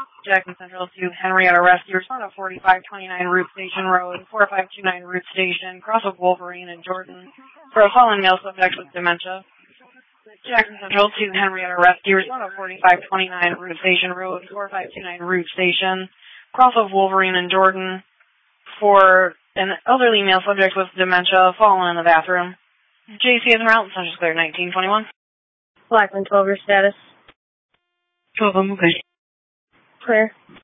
Jackson Central to Henrietta Rescue. Respond to 4529 Route Station Road, 4529 Route Station, cross of Wolverine and Jordan, for a fallen male subject with dementia. Jackson Central to Henrietta Rescue. Respond to 4529 Route Station Road, 4529 Route Station, cross of Wolverine and Jordan, for an elderly male subject with dementia fallen in the bathroom. JC is en route, Central Clear 1921. Blackman 12, your status? 12, I'm okay. Clear.